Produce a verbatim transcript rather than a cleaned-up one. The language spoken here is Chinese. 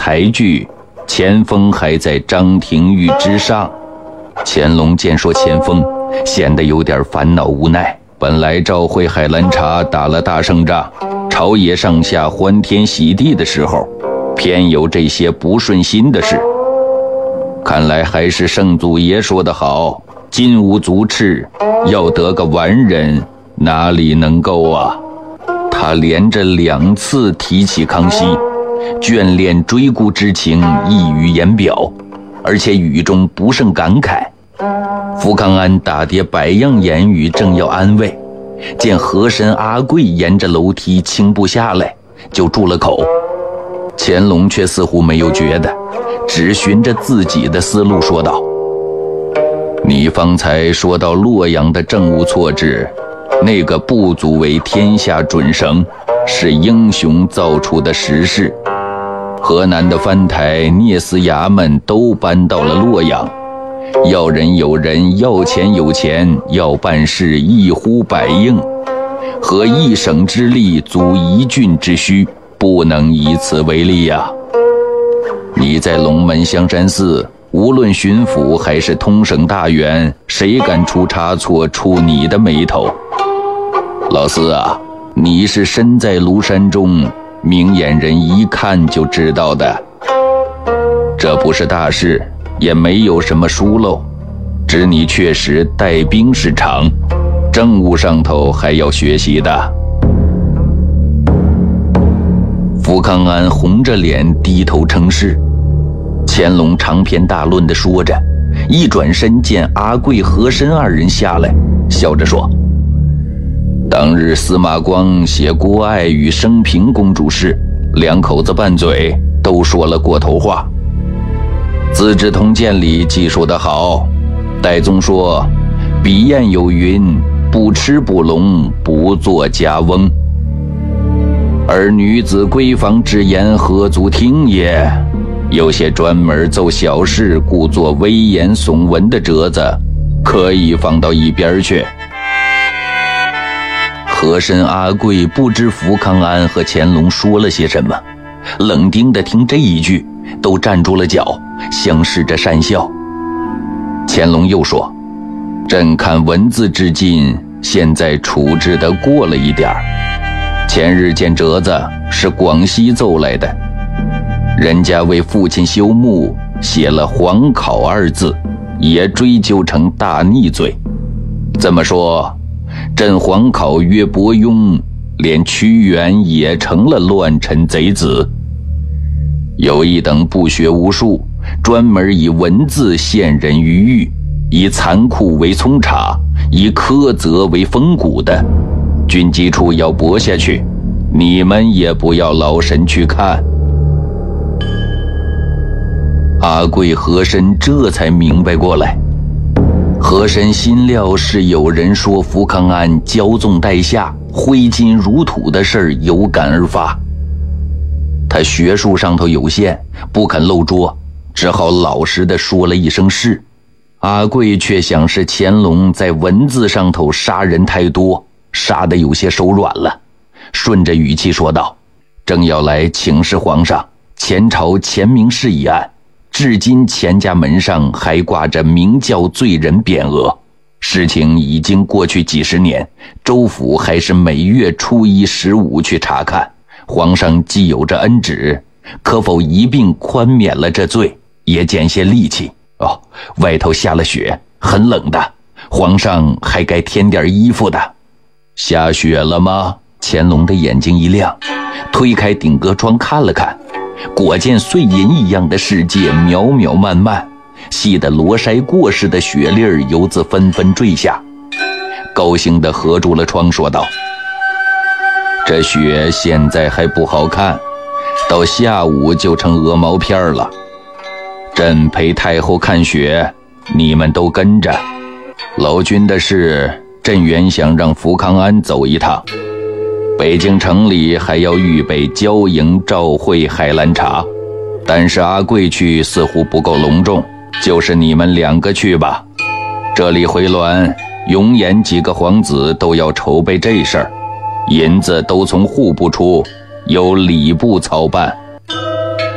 抬举，前锋还在张廷玉之上。乾隆见说前锋，显得有点烦恼无奈。本来赵会海兰察打了大胜仗，朝野上下欢天喜地的时候，偏有这些不顺心的事。看来还是圣祖爷说得好，金无足赤，要得个完人，哪里能够啊？他连着两次提起康熙，眷恋追顾之情溢于言表，而且语中不胜感慨。福康安打叠百样言语，正要安慰，见和珅阿贵沿着楼梯轻步下来，就住了口。乾隆却似乎没有觉得，只循着自己的思路说道：你方才说到洛阳的政务错置，那个不足为天下准绳，是英雄造出的实事。河南的藩台、聂司衙门都搬到了洛阳，要人有人，要钱有钱，要办事一呼百应，合一省之力足一郡之需，不能以此为例呀。你在龙门香山寺，无论巡抚还是通省大员，谁敢出差错，出你的眉头？老四啊，你是身在庐山中，明眼人一看就知道的。这不是大事，也没有什么疏漏，只你确实带兵是长，政务上头还要学习的。福康安红着脸低头称是。乾隆长篇大论地说着，一转身见阿贵、和珅二人下来，笑着说：当日司马光写郭爱与升平公主事，两口子拌嘴，都说了过头话。资治通鉴里记述得好，代宗说彼谚有云，不吃不聋，不做家翁。而女子闺房之言，何足听也？有些专门奏小事，故作危言耸闻的折子，可以放到一边去。和珅阿贵不知福康安和乾隆说了些什么，冷丁地听这一句，都站住了脚，相视着讪笑。乾隆又说：朕看文字之禁，现在处置得过了一点儿。前日见折子是广西奏来的，人家为父亲修墓写了皇考二字，也追究成大逆罪。这么说，朕皇考曰伯庸，连屈原也成了乱臣贼子。有一等不学无术，专门以文字陷人于狱，以残酷为葱茶，以苛责为风骨的，军机处要驳下去，你们也不要劳神去看。阿贵、和珅这才明白过来，和珅心料是有人说福康安骄纵待下、挥金如土的事儿有感而发。他学术上头有限，不肯露拙，只好老实地说了一声是。阿贵却想是乾隆在文字上头杀人太多，杀得有些手软了，顺着语气说道：正要来请示皇上，前朝钱明氏一案，至今钱家门上还挂着明教罪人匾额，事情已经过去几十年，州府还是每月初一十五去查看，皇上既有这恩旨，可否一并宽免了这罪，也减些力气。哦，外头下了雪，很冷的，皇上还该添点衣服的。下雪了吗？乾隆的眼睛一亮，推开顶格窗看了看，果见碎银一样的世界渺渺漫漫，细得罗筛过似的雪粒儿由自纷纷坠下。高兴地合住了窗说道：这雪现在还不好看，到下午就成鹅毛片了。朕陪太后看雪，你们都跟着。老君的事，朕原想让福康安走一趟，北京城里还要预备交迎召会海兰察，但是阿贵去似乎不够隆重，就是你们两个去吧。这里回銮，永远几个皇子都要筹备这事儿，银子都从户部出，由礼部操办。